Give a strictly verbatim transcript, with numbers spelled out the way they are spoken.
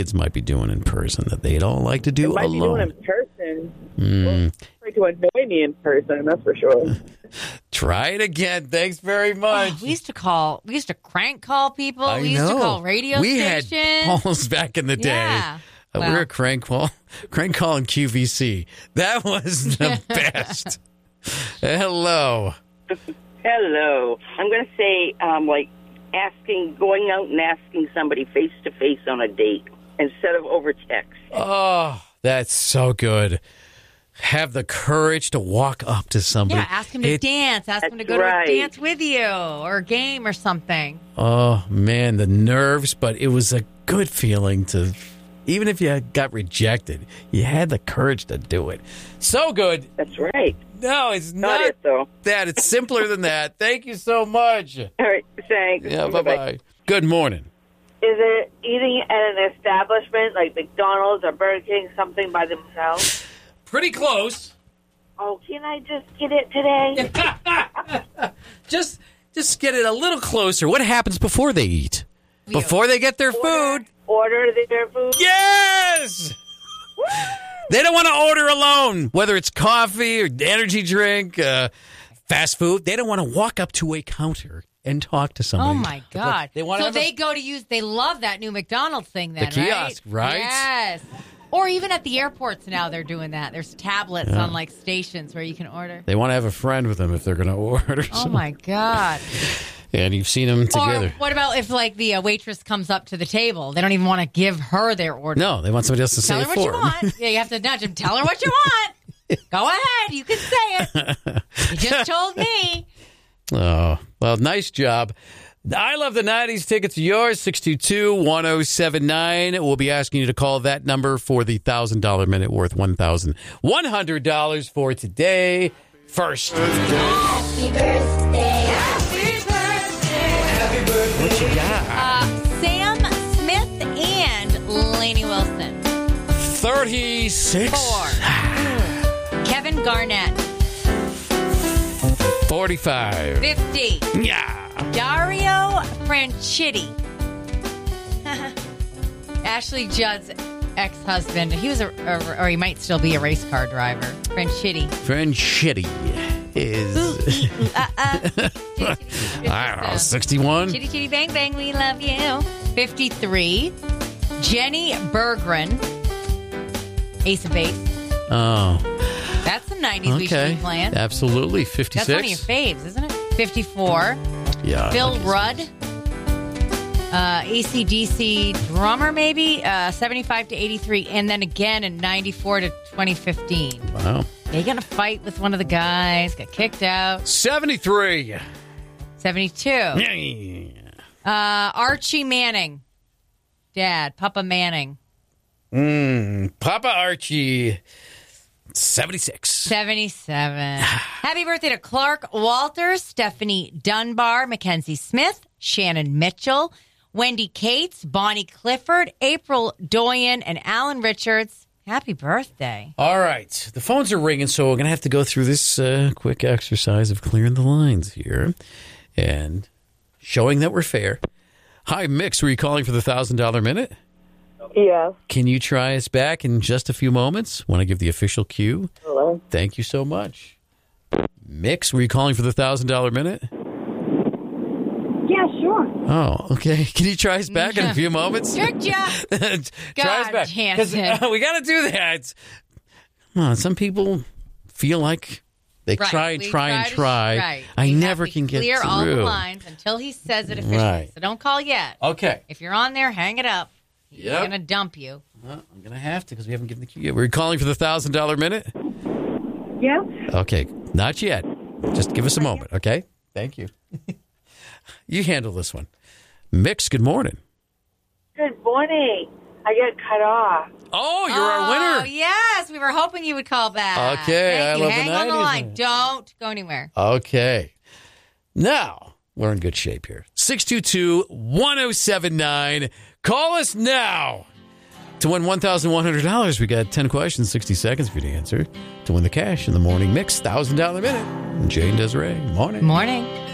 kids might be doing in person that they don't like to do It might alone. be doing in person. Mm. Well, try to annoy me in person, that's for sure. Try it again. Thanks very much. Oh, we used to call, we used to crank call people. I we used know. to call radio we stations. We had calls back in the day. Yeah. Uh, Well. we were crank call, crank calling Q V C. That was the best. Hello. Hello. I'm going to say, um, like, asking, going out and asking somebody face to face on a date instead of over text. Oh, that's so good. Have the courage to walk up to somebody. Yeah, ask him to It- dance. Ask him to That's go right. to a dance with you or a game or something. Oh, man, the nerves, but it was a good feeling to, even if you got rejected, you had the courage to do it. So good. That's right. No, it's Not not it, though. that. It's simpler than that. Thank you so much. All right, thanks. Yeah, bye-bye. Good morning. Is it eating at an establishment like McDonald's or Burger King, something by themselves? Pretty close. Oh, can I just get it today? Just just get it a little closer. What happens before they eat? Before they get their food? Order their food? Yes! They don't want to order alone, whether it's coffee or energy drink, uh, fast food. They don't want to walk up to a counter and talk to somebody. Oh, my God. They want so to have a- they go to use, they love that new McDonald's thing then, The kiosk, right? Yes. Or even at the airports now they're doing that. There's tablets Yeah. on like stations where you can order. They want to have a friend with them if they're going to order. Oh, some- my God. And you've seen them together. Or what about if like the uh, waitress comes up to the table? They don't even want to give her their order. No, they want somebody else to Tell say her it what for you them. want. Yeah, you have to nudge them. Tell her what you want. Go ahead. You can say it. You just told me. Oh, well, nice job. I Love the nineties tickets are yours, six two two, one oh seven nine. We'll be asking you to call that number for the one thousand dollars minute worth one thousand one hundred dollars for today. First. Happy birthday. Happy birthday. What you got? Uh, Sam Smith and Lainey Wilson. thirty-six. Four. Kevin Garnett. forty-five. fifty. Yeah. Dario Franchitti. Ashley Judd's ex-husband. He was a, a, or he might still be a race car driver. Franchitti. Friend Shitty is, Ooh, uh, uh. I don't know, sixty-one. Chitty chitty bang bang, we love you. fifty-three. Jenny Berggren. Ace of Base. Oh, That's some nineties we should okay. be playing. Absolutely. fifty-six. That's one of your faves, isn't it? fifty-four. Yeah. Phil Rudd. Uh, A C D C drummer, maybe. Uh, seventy-five to eighty-three. And then again in ninety-four to twenty fifteen. Wow. They got in a fight with one of the guys, got kicked out. seventy-three. seventy-two. Yeah. Uh, Archie Manning. Dad, Papa Manning. Mm, Papa Archie. seventy-six. seventy-seven. Happy birthday to Clark Walters, Stephanie Dunbar, Mackenzie Smith, Shannon Mitchell, Wendy Cates, Bonnie Clifford, April Doyen, and Alan Richards. Happy birthday. All right. The phones are ringing, so we're going to have to go through this uh, quick exercise of clearing the lines here and showing that we're fair. Hi, Mix. Were you calling for the one thousand dollars minute? Yes. Can you try us back in just a few moments? Want to give the official cue? Hello. Thank you so much. Mix, were you calling for the one thousand dollars minute? Yeah, sure. Oh, okay. Can you try us back in a few moments? Tricked ya. try us God, back. 'Cause, Jansen. uh, we got to do that. Come on, some people feel like they Right. try and We try and to- try. right. I We have never to can get clear through. all the lines until he says it officially. Right. So don't call yet. Okay. If you're on there, hang it up. He's Yep. going to dump you. Well, I'm going to have to because we haven't given the cue yet. Were you calling for the one thousand dollars minute? Yeah. Okay. Not yet. Just give us a moment, okay? Thank you. You handle this one. Mix, good morning. Good morning. I got cut off. Oh, you're oh, our winner. yes. We were hoping you would call back. Okay, Thank I you. love the Hang on the nineties. line. Don't go anywhere. Okay. Now, we're in good shape here. six two two, one oh seven nine. Call us now. To win one thousand one hundred dollars, we got ten questions, sixty seconds for you to answer. To win the cash in the morning mix, one thousand dollars minute. Jane Desiree, morning. Morning.